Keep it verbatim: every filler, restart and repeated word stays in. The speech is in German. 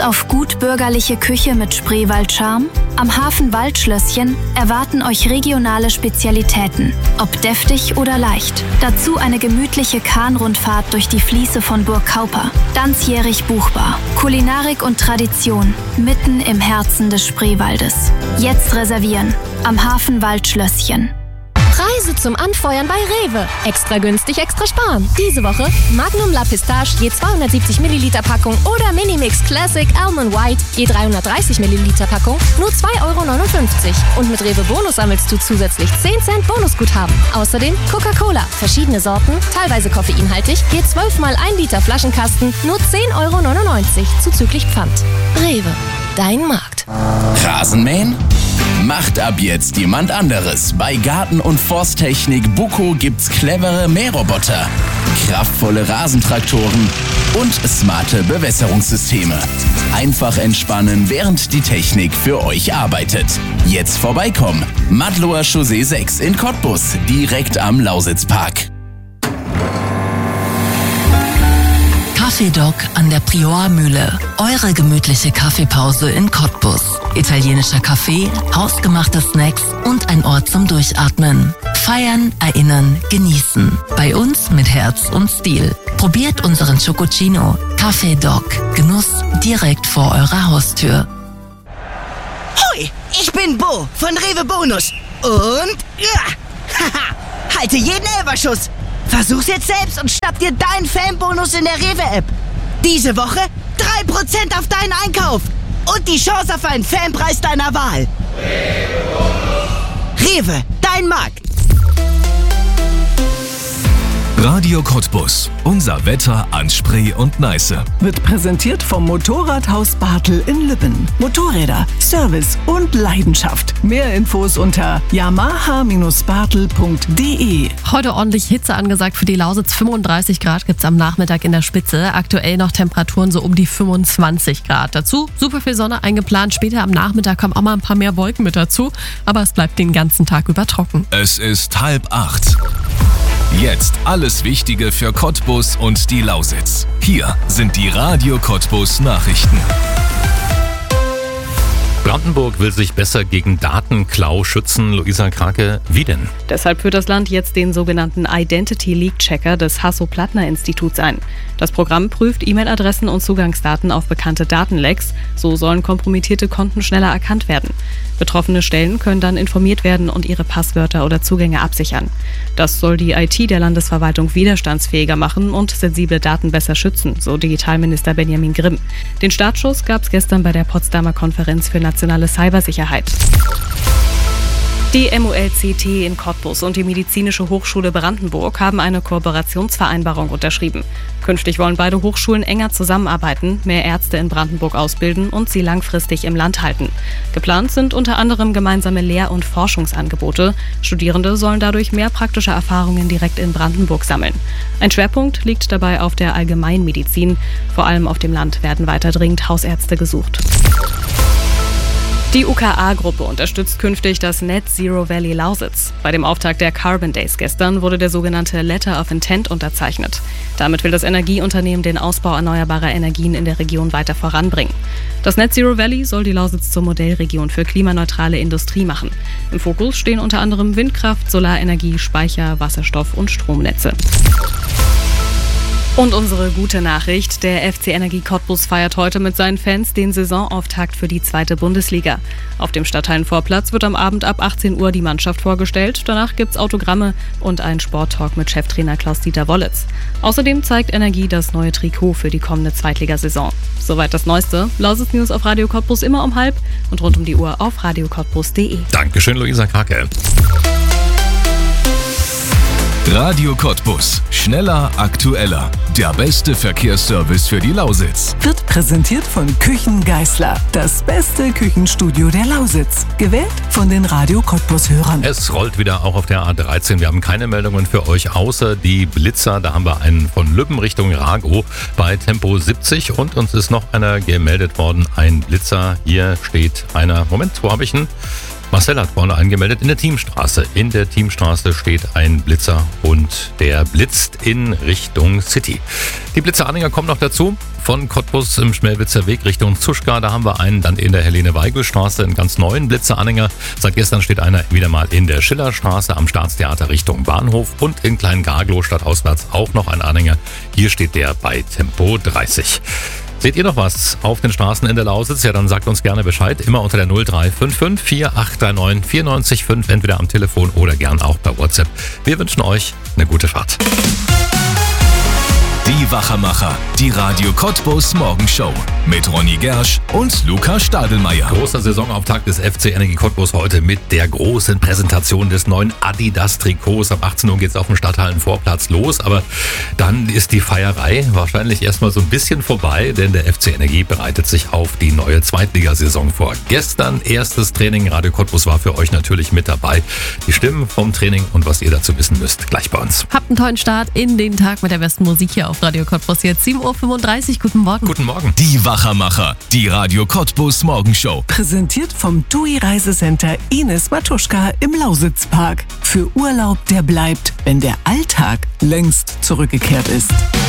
Lust auf gut bürgerliche Küche mit Spreewald-Charme? Am Hafen Waldschlösschen erwarten euch regionale Spezialitäten, ob deftig oder leicht. Dazu eine gemütliche Kahnrundfahrt durch die Fließe von Burg Kauper. Ganzjährig buchbar. Kulinarik und Tradition mitten im Herzen des Spreewaldes. Jetzt reservieren am Hafen Waldschlösschen. Preise zum Anfeuern bei Rewe. Extra günstig, extra sparen. Diese Woche Magnum La Pistache je zweihundertsiebzig Milliliter Packung oder Minimix Classic Almond White je dreihundertdreißig Milliliter Packung nur zwei Euro neunundfünfzig. Und mit Rewe Bonus sammelst du zusätzlich zehn Cent Bonusguthaben. Außerdem Coca-Cola, verschiedene Sorten, teilweise koffeinhaltig, je zwölf mal ein Liter Flaschenkasten nur zehn Euro neunundneunzig zuzüglich Pfand. Rewe, dein Markt. Rasenmähen? Macht ab jetzt jemand anderes. Bei Garten- und Forsttechnik Buco gibt's clevere Mähroboter, kraftvolle Rasentraktoren und smarte Bewässerungssysteme. Einfach entspannen, während die Technik für euch arbeitet. Jetzt vorbeikommen. Madloer Chaussee sechs in Cottbus, direkt am Lausitzpark. Kaffeedoc an der Priormühle. Eure gemütliche Kaffeepause in Cottbus. Italienischer Kaffee, hausgemachte Snacks und ein Ort zum Durchatmen. Feiern, erinnern, genießen. Bei uns mit Herz und Stil. Probiert unseren Chococino. Kaffeedoc. Genuss direkt vor eurer Haustür. Hoi, ich bin Bo von Rewe Bonus. Und ja, haha, halte jeden Elferschuss. Versuch's jetzt selbst und schnapp dir deinen Fanbonus in der Rewe-App. Diese Woche drei Prozent auf deinen Einkauf. Und die Chance auf einen Fanpreis deiner Wahl. Rewe, dein Markt. Radio Cottbus. Unser Wetter an Spree und Neiße. Wird präsentiert vom Motorradhaus Bartel in Lübben. Motorräder, Service und Leidenschaft. Mehr Infos unter yamaha Bindestrich bartel Punkt de. Heute ordentlich Hitze angesagt für die Lausitz. fünfunddreißig Grad gibt es am Nachmittag in der Spitze. Aktuell noch Temperaturen so um die fünfundzwanzig Grad. Dazu super viel Sonne eingeplant. Später am Nachmittag kommen auch mal ein paar mehr Wolken mit dazu. Aber es bleibt den ganzen Tag über trocken. Es ist halb acht. Jetzt alles Wichtige für Cottbus und die Lausitz. Hier sind die Radio Cottbus Nachrichten. Brandenburg will sich besser gegen Datenklau schützen. Luisa Krake, wie denn? Deshalb führt das Land jetzt den sogenannten Identity Leak Checker des Hasso-Plattner-Instituts ein. Das Programm prüft E-Mail-Adressen und Zugangsdaten auf bekannte Datenlecks. So sollen kompromittierte Konten schneller erkannt werden. Betroffene Stellen können dann informiert werden und ihre Passwörter oder Zugänge absichern. Das soll die I T der Landesverwaltung widerstandsfähiger machen und sensible Daten besser schützen, so Digitalminister Benjamin Grimm. Den Startschuss gab es gestern bei der Potsdamer Konferenz für nationale Cybersicherheit. Die M U L C T in Cottbus und die Medizinische Hochschule Brandenburg haben eine Kooperationsvereinbarung unterschrieben. Künftig wollen beide Hochschulen enger zusammenarbeiten, mehr Ärzte in Brandenburg ausbilden und sie langfristig im Land halten. Geplant sind unter anderem gemeinsame Lehr- und Forschungsangebote. Studierende sollen dadurch mehr praktische Erfahrungen direkt in Brandenburg sammeln. Ein Schwerpunkt liegt dabei auf der Allgemeinmedizin. Vor allem auf dem Land werden weiter dringend Hausärzte gesucht. Die U K A-Gruppe unterstützt künftig das Net Zero Valley Lausitz. Bei dem Auftakt der Carbon Days gestern wurde der sogenannte Letter of Intent unterzeichnet. Damit will das Energieunternehmen den Ausbau erneuerbarer Energien in der Region weiter voranbringen. Das Net Zero Valley soll die Lausitz zur Modellregion für klimaneutrale Industrie machen. Im Fokus stehen unter anderem Windkraft, Solarenergie, Speicher, Wasserstoff und Stromnetze. Und unsere gute Nachricht, der F C Energie Cottbus feiert heute mit seinen Fans den Saisonauftakt für die zweite Bundesliga. Auf dem Stadthallenvorplatz wird am Abend ab achtzehn Uhr die Mannschaft vorgestellt. Danach gibt's Autogramme und einen Sporttalk mit Cheftrainer Klaus-Dieter Wollitz. Außerdem zeigt Energie das neue Trikot für die kommende Zweitligasaison. Soweit das Neueste. Lausitz News auf Radio Cottbus immer um halb und rund um die Uhr auf radio cottbus punkt de. Dankeschön, Luisa Krake. Radio Cottbus. Schneller, aktueller. Der beste Verkehrsservice für die Lausitz. Wird präsentiert von Küchen Geißler. Das beste Küchenstudio der Lausitz. Gewählt von den Radio Cottbus-Hörern. Es rollt wieder auch auf der A dreizehn. Wir haben keine Meldungen für euch, außer die Blitzer. Da haben wir einen von Lübben Richtung Ragow bei Tempo siebzig. Und uns ist noch einer gemeldet worden. Ein Blitzer. Hier steht einer. Moment, wo habe ich ihn? Marcel hat vorne angemeldet in der Teamstraße. In der Teamstraße steht ein Blitzer und der blitzt in Richtung City. Die Blitzeranhänger kommen noch dazu. Von Cottbus im Schmelwitzer Weg Richtung Zuschka, da haben wir einen dann in der Helene-Weigel-Straße, einen ganz neuen Blitzeranhänger. Seit gestern steht einer wieder mal in der Schillerstraße am Staatstheater Richtung Bahnhof und in Klein-Garglow stadtauswärts auch noch ein Anhänger. Hier steht der bei Tempo dreißig. Seht ihr noch was auf den Straßen in der Lausitz? Ja, dann sagt uns gerne Bescheid. Immer unter der null drei fünf fünf vier acht drei neun vier neun fünf, entweder am Telefon oder gern auch bei WhatsApp. Wir wünschen euch eine gute Fahrt. Die Wachermacher, die Radio Cottbus Morgenshow mit Ronny Gersch und Luca Stadelmeier. Großer Saisonauftakt des F C Energie Cottbus heute mit der großen Präsentation des neuen Adidas-Trikots. Ab achtzehn Uhr geht es auf dem Stadthallenvorplatz los, aber dann ist die Feierei wahrscheinlich erstmal so ein bisschen vorbei, denn der F C Energie bereitet sich auf die neue Zweitligasaison vor. Gestern erstes Training, Radio Cottbus war für euch natürlich mit dabei. Die Stimmen vom Training und was ihr dazu wissen müsst, gleich bei uns. Habt einen tollen Start in den Tag mit der besten Musik hier auf Radio Cottbus. Jetzt sieben Uhr fünfunddreißig. Guten Morgen. Guten Morgen. Die Wachermacher, die Radio Cottbus Morgenshow. Präsentiert vom T U I Reisecenter Ines Matuschka im Lausitzpark. Für Urlaub, der bleibt, wenn der Alltag längst zurückgekehrt ist.